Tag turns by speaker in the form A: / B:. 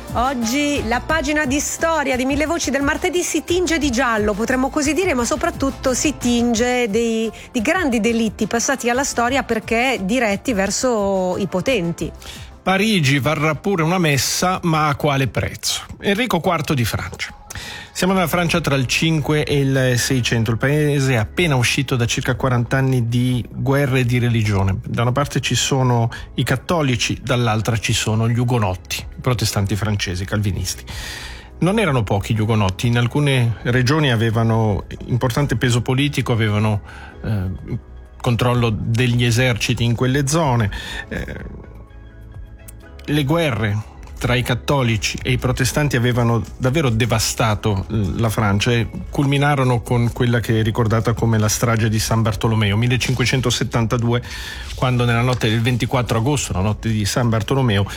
A: Oggi la pagina di storia di Mille Voci del martedì si tinge di giallo, potremmo così dire, ma soprattutto si tinge di grandi delitti passati alla storia perché diretti verso i potenti.
B: Parigi varrà pure una messa, ma a quale prezzo? Enrico IV di Francia. Siamo nella Francia tra il 5 e il 600, il paese è appena uscito da circa 40 anni di guerre di religione. Da una parte ci sono i cattolici, dall'altra ci sono gli ugonotti, i protestanti francesi, calvinisti. Non erano pochi gli ugonotti, in alcune regioni avevano importante peso politico, avevano controllo degli eserciti in quelle zone. Le guerre tra i cattolici e i protestanti avevano davvero devastato la Francia e culminarono con quella che è ricordata come la strage di San Bartolomeo, 1572, quando nella notte del 24 agosto, la notte di San Bartolomeo,